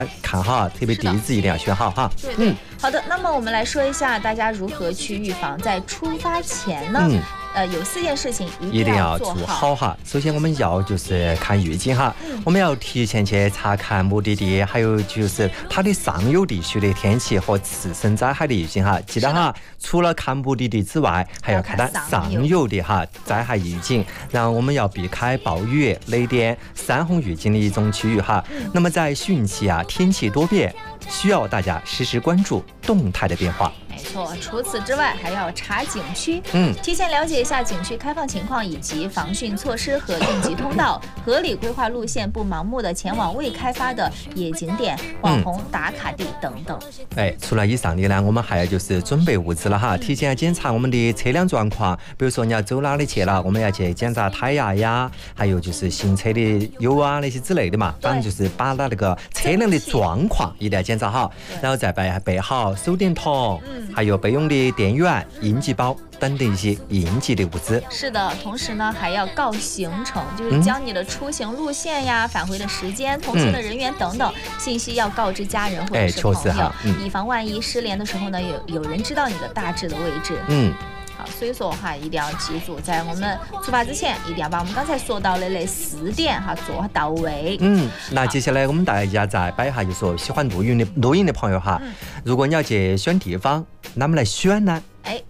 看好，特别地址一定要选好哈。 对，好的。那么我们来说一下，大家如何去预防，在出发前呢？有4件事情一定要做好哈。首先我们要就是看预警哈，我们要提前去查看目的地，还有就是它的上游地区的天气和次生灾害的预警哈。记得哈，除了看目的地之外，还要看它上游的哈灾害预警，然后我们要避开暴雨、雷电、山洪预警的一种区域哈。那么在汛期啊，天气多变，需要大家时时关注动态的变化。 没错，除此之外还要查景区，提前了解一下景区开放情况以及防汛措施和应急通道，合理规划路线，不盲目的前往未开发的野景点、网红打卡地等等。 除了以上的呢，我们还要就是准备物资了哈，提前要检查我们的车辆状况，比如说你要走哪里去了，我们要去检查胎压呀，还有就是行车的油啊那些之类的嘛，反正就是把那个车辆的状况一定要检查好，然后再备好手电筒。还有备用的电源、应急包等的一些应急的物资。 是的，同时呢还要告行程，就是将你的出行路线呀、返回的时间、同行的人员等等信息要告知家人或者是朋友，以防万一失联的时候呢，有人知道你的大致的位置。好，所以说哈，一定要记住，在我们出发之前，一定要把我们刚才说到的那4点哈做到位。 那接下来我们大家再摆一下，就说喜欢露营的朋友哈，如果你要去选地方，哪么来选呢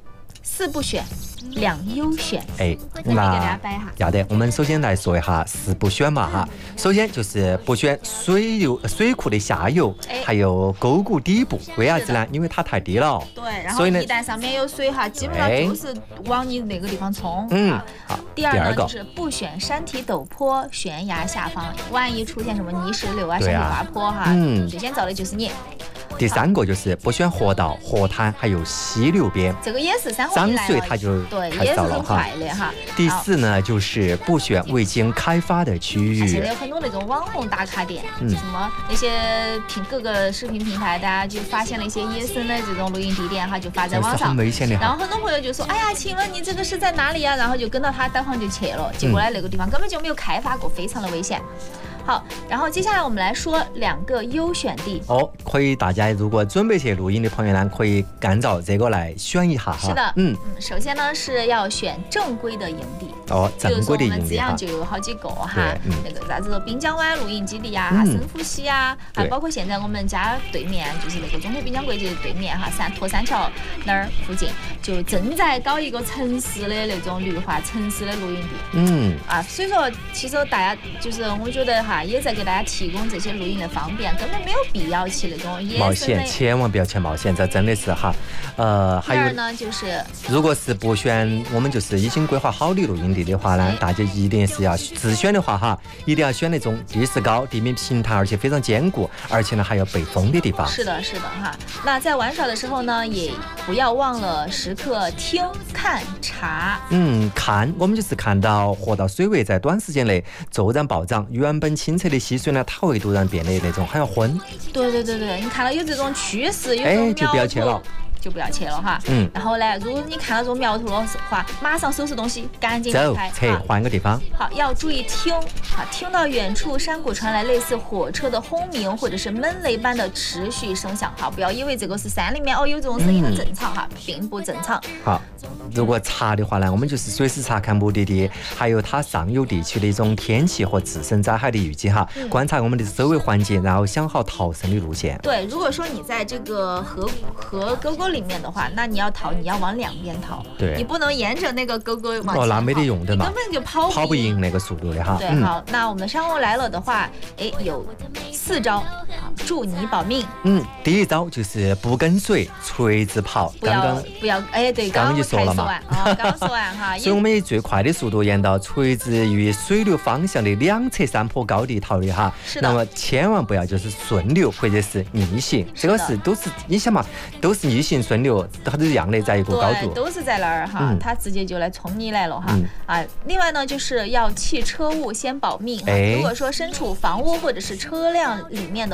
？4不选，2优选。 那给大家摆一下。要得，我们首先来说一下4不选嘛哈。首先就是不选水库的下游，还有沟谷底部。为啥子呢？因为它太低了。 对，然后一旦上面有水哈，基本上就是往你那个地方冲。好。第二呢，就是不选山体陡坡、悬崖下方，万一出现什么泥石流啊、山体滑坡哈，最先遭的就是你。 第3个就是不选河道、河滩，还有溪流边， 这个也是涨水它就太糟了哈。第4呢，就是不选未经开发的区域。 现在有很多那种网红打卡点，什么那些各个视频平台，大家就发现了一些野生的这种露营地点哈，就发在网上， 很危险的。 然后很多朋友就说：“哎呀，请问你这个是在哪里呀？”然后就跟到他导航就去了，结果呢那个地方根本就没有开发过，非常的危险。好，然后接下来我们来说2个优选地可以大家如果准备去露营的朋友呢，可以按照这个来选一下哈。 是的，首先呢是要选正规的营地。 正规的营地哈。比如说我们资阳就有好几个哈，那个啥子滨江湾露营基地呀、深湖溪呀，还包括现在我们家对面就是那个综合滨江国际对面哈，驼山桥那儿附近就正在搞一个城市的那种绿化城市的露营地。所以说其实大家就是我觉得哈，也在给大家提供这些露营的方便，根本没有必要去那种冒险，千万不要去冒险，这真的是哈。还有呢，就是如果是不选我们就是已经规划好的露营地的话呢，大家一定是要自选的话哈，一定要选那种地势高、地面平坦，而且非常坚固，而且呢还要背风的地方。 是的哈。那在玩耍的时候呢，也不要忘了时刻听、看、查。 看，我们就是看到河道水位在短时间内骤然暴涨，原本清澈的溪水呢，它会突然变得那种很浑。 对，你看到有这种趋势，有这种就不要去了。 就不要去了哈。然后呢，如果你看到这种苗头的话，马上收拾东西，赶紧离开， 换个地方。 好，要注意听，听到远处山谷传来类似火车的轰鸣或者是闷雷般的持续声响，不要以为这个是山里面有这种声音很正常哈，并不正常。 好，如果查的话呢，我们就是随时查看目的地，还有它上游地区的一种天气和自身灾害的预警哈，观察我们的周围环境，然后想好逃生的路线。 对，如果说你在这个河沟沟里面的话，那你要逃，你要往两边逃， 对， 你不能沿着那个沟沟往前跑， 那没得用的嘛， 根本就跑不赢那个速度的哈。 对，好，那我们山洪来了的话，有4招，助你保命。 第一招就是不跟随，垂直跑。 不要，对，刚刚就说了嘛，刚说完哈。 所以我们以最快的速度沿到垂直于水流方向的2侧山坡高地逃离哈。那么千万不要就是顺流或者是逆行，这个都是你想嘛，都是逆行顺流，它都一样的，在一个高度， 都是在那儿哈，它直接就来冲你来了哈。另外呢，就是要弃车物先保命。如果说身处房屋或者是车辆里面的话，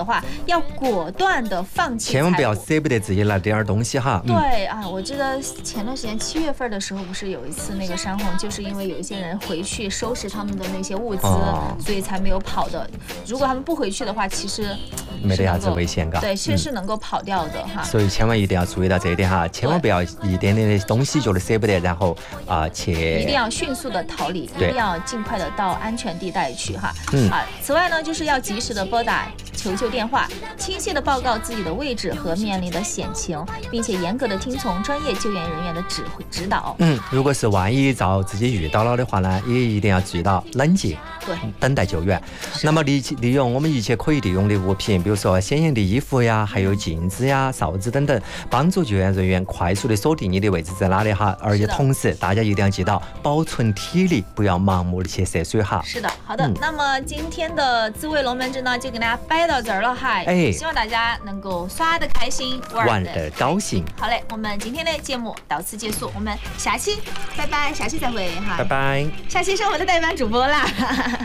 要果断的放弃， 千万不要舍不得自己那点儿东西哈。 对啊，我记得前段时间7月份的时候，不是有一次那个山洪，就是因为有一些人回去收拾他们的那些物资，所以才没有跑的。如果他们不回去的话，其实没得啥子危险，嘎。 对，确实能够跑掉的哈。 所以千万一定要注意到这一点哈，千万不要一点点的东西觉得舍不得，然后去一定要迅速的逃离，一定要尽快的到安全地带去哈。此外呢，就是要及时的拨打求救电话，清晰的报告自己的位置和面临的险情，并且严格的听从专业救援人员的指导。 如果是万一照自己遇到了的话呢，也一定要记到冷静， 对， 等待救援。那么利用我们一切可以利用的物品，比如说显眼的衣服呀，还有镜子呀、哨子等等，帮助救援人员快速的锁定你的位置在哪里哈。而且同时，大家一定要记到保存体力，不要盲目的去涉水哈。 是的，好的。那么今天的滋味龙门阵呢，就给大家摆到这儿了哈。希望大家能够耍得开心，玩得高兴。 好嘞，我们今天的节目到此结束，我们下期拜拜，下期再会哈。 拜拜。 下期是我们的代班主播啦。